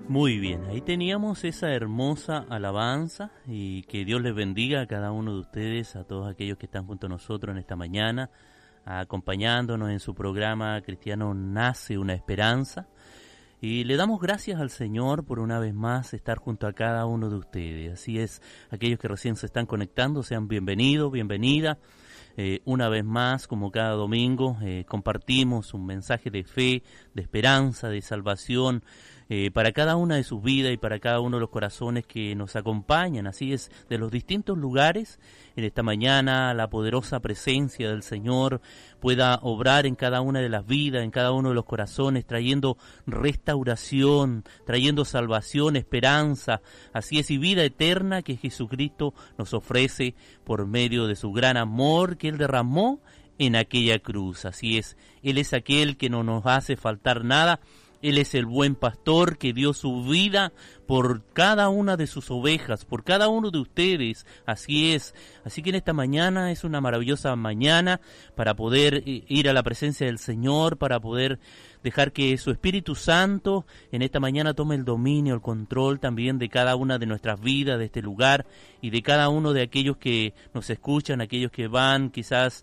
Muy bien, ahí teníamos esa hermosa alabanza y que Dios les bendiga a cada uno de ustedes, a todos aquellos que están junto a nosotros en esta mañana, acompañándonos en su programa Cristiano Nace una Esperanza. Y le damos gracias al Señor por una vez más estar junto a cada uno de ustedes. Así es, aquellos que recién se están conectando, sean bienvenidos, bienvenida. Una vez más, como cada domingo, compartimos un mensaje de fe, de esperanza, de salvación, para cada una de sus vidas y para cada uno de los corazones que nos acompañan. Así es, de los distintos lugares, en esta mañana la poderosa presencia del Señor pueda obrar en cada una de las vidas, en cada uno de los corazones, trayendo restauración, trayendo salvación, esperanza, así es, y vida eterna que Jesucristo nos ofrece por medio de su gran amor que Él derramó en aquella cruz. Así es, Él es aquel que no nos hace faltar nada. Él es el buen pastor que dio su vida por cada una de sus ovejas, por cada uno de ustedes. Así es. Así que en esta mañana es una maravillosa mañana para poder ir a la presencia del Señor, para poder dejar que su Espíritu Santo en esta mañana tome el dominio, el control también de cada una de nuestras vidas, de este lugar y de cada uno de aquellos que nos escuchan, aquellos que van quizás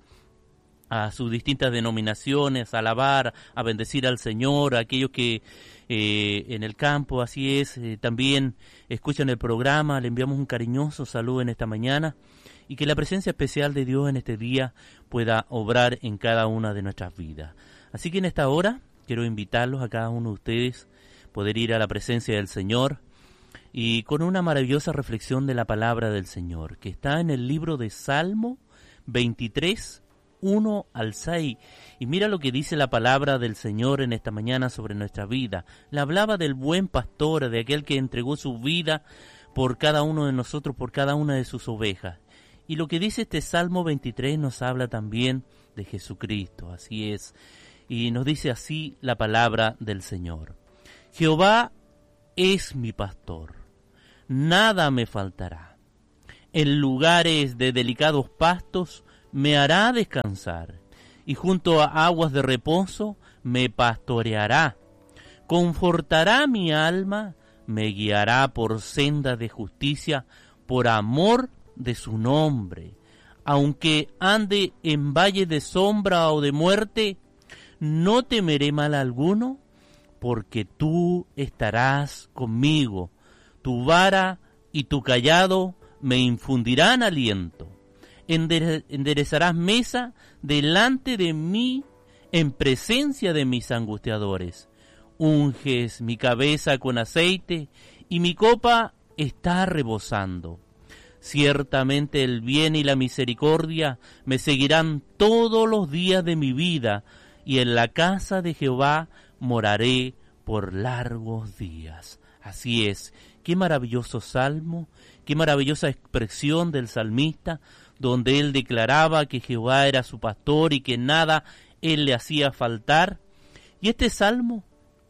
a sus distintas denominaciones, a alabar, a bendecir al Señor, a aquellos que en el campo, así es, también escuchan el programa. Le enviamos un cariñoso saludo en esta mañana y que la presencia especial de Dios en este día pueda obrar en cada una de nuestras vidas. Así que en esta hora quiero invitarlos a cada uno de ustedes poder ir a la presencia del Señor y con una maravillosa reflexión de la palabra del Señor que está en el libro de Salmo 23, 1 al 6, y mira lo que dice la palabra del Señor en esta mañana sobre nuestra vida. Le hablaba del buen pastor, de aquel que entregó su vida por cada uno de nosotros, por cada una de sus ovejas. Y lo que dice este Salmo 23 nos habla también de Jesucristo, así es, y nos dice así la palabra del Señor. Jehová es mi pastor, nada me faltará. En lugares de delicados pastos me hará descansar, y junto a aguas de reposo me pastoreará. Confortará mi alma, me guiará por sendas de justicia, por amor de su nombre. Aunque ande en valle de sombra o de muerte, no temeré mal alguno, porque tú estarás conmigo. Tu vara y tu cayado me infundirán aliento. Enderezarás mesa delante de mí en presencia de mis angustiadores. Unges mi cabeza con aceite y mi copa está rebosando. Ciertamente el bien y la misericordia me seguirán todos los días de mi vida, y en la casa de Jehová moraré por largos días. Así es, qué maravilloso salmo, qué maravillosa expresión del salmista, donde él declaraba que Jehová era su pastor y que nada él le hacía faltar. Y este salmo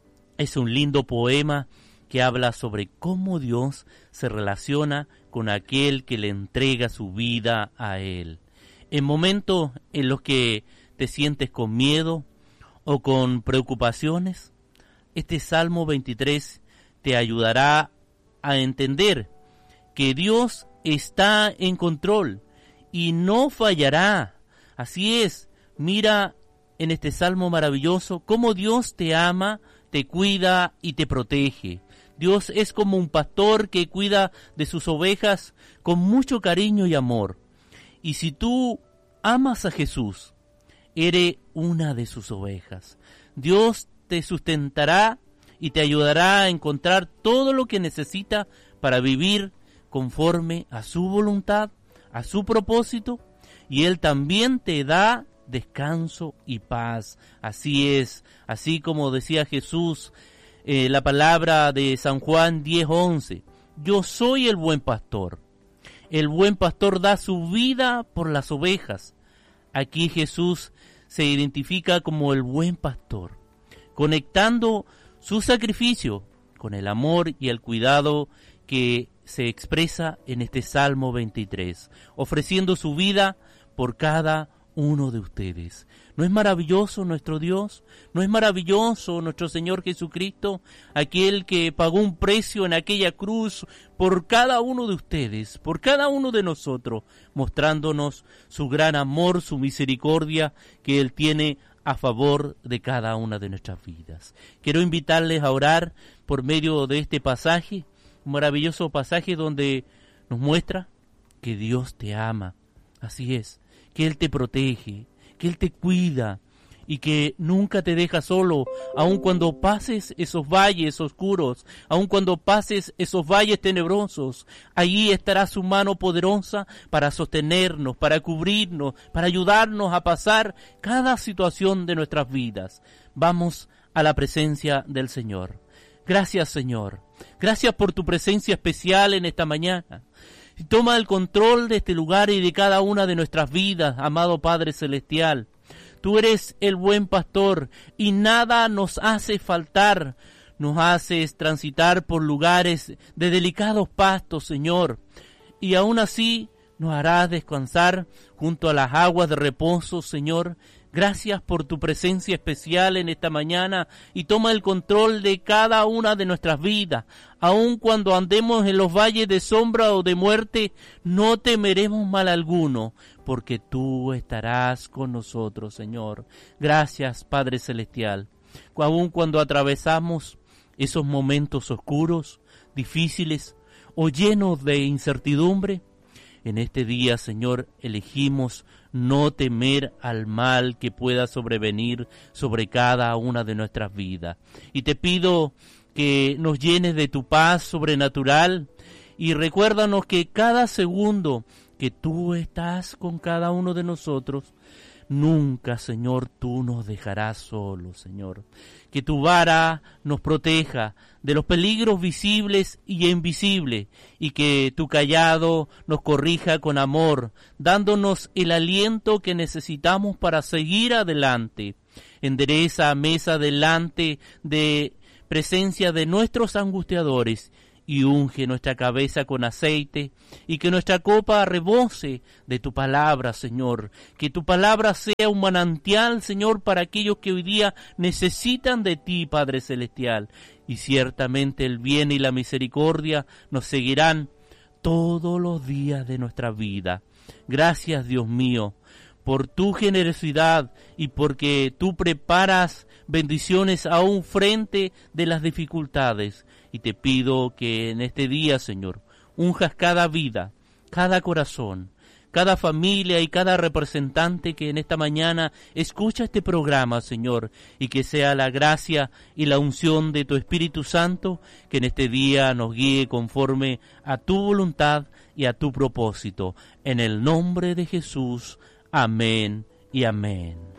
es un lindo poema que habla sobre cómo Dios se relaciona con aquel que le entrega su vida a él. En momentos en los que te sientes con miedo o con preocupaciones, este Salmo 23 te ayudará a entender que Dios está en control y no fallará. Así es, mira en este salmo maravilloso cómo Dios te ama, te cuida y te protege. Dios es como un pastor que cuida de sus ovejas con mucho cariño y amor. Y si tú amas a Jesús, eres una de sus ovejas. Dios te sustentará y te ayudará a encontrar todo lo que necesitas para vivir conforme a su voluntad, a su propósito, y Él también te da descanso y paz. Así es, así como decía Jesús, la palabra de San Juan 10:11, yo soy el buen pastor. El buen pastor da su vida por las ovejas. Aquí Jesús se identifica como el buen pastor, conectando su sacrificio con el amor y el cuidado que se expresa en este Salmo 23, ofreciendo su vida por cada uno de ustedes. ¿No es maravilloso nuestro Dios? ¿No es maravilloso nuestro Señor Jesucristo, aquel que pagó un precio en aquella cruz por cada uno de ustedes, por cada uno de nosotros, mostrándonos su gran amor, su misericordia que Él tiene a favor de cada una de nuestras vidas? Quiero invitarles a orar por medio de este pasaje, un maravilloso pasaje donde nos muestra que Dios te ama. Así es, que Él te protege, que Él te cuida y que nunca te deja solo, aun cuando pases esos valles oscuros, aun cuando pases esos valles tenebrosos. Allí estará su mano poderosa para sostenernos, para cubrirnos, para ayudarnos a pasar cada situación de nuestras vidas. Vamos a la presencia del Señor. Gracias, Señor. Gracias por tu presencia especial en esta mañana. Toma el control de este lugar y de cada una de nuestras vidas, amado Padre Celestial. Tú eres el buen pastor y nada nos hace faltar. Nos haces transitar por lugares de delicados pastos, Señor. Y aún así nos harás descansar junto a las aguas de reposo, Señor. Gracias por tu presencia especial en esta mañana y toma el control de cada una de nuestras vidas. Aun cuando andemos en los valles de sombra o de muerte, no temeremos mal alguno, porque tú estarás con nosotros, Señor. Gracias, Padre Celestial. Aun cuando atravesamos esos momentos oscuros, difíciles o llenos de incertidumbre, en este día, Señor, elegimos no temer al mal que pueda sobrevenir sobre cada una de nuestras vidas. Y te pido que nos llenes de tu paz sobrenatural y recuérdanos que cada segundo que tú estás con cada uno de nosotros, nunca, Señor, tú nos dejarás solos, Señor. Que tu vara nos proteja de los peligros visibles y invisibles, y que tu cayado nos corrija con amor, dándonos el aliento que necesitamos para seguir adelante. Endereza mesa delante de presencia de nuestros angustiadores, y unge nuestra cabeza con aceite, y que nuestra copa rebose de tu palabra, Señor. Que tu palabra sea un manantial, Señor, para aquellos que hoy día necesitan de ti, Padre Celestial. Y ciertamente el bien y la misericordia nos seguirán todos los días de nuestra vida. Gracias, Dios mío, por tu generosidad y porque tú preparas bendiciones aún frente de las dificultades. Y te pido que en este día, Señor, unjas cada vida, cada corazón, cada familia y cada representante que en esta mañana escucha este programa, Señor, y que sea la gracia y la unción de tu Espíritu Santo que en este día nos guíe conforme a tu voluntad y a tu propósito. En el nombre de Jesús. Amén y amén.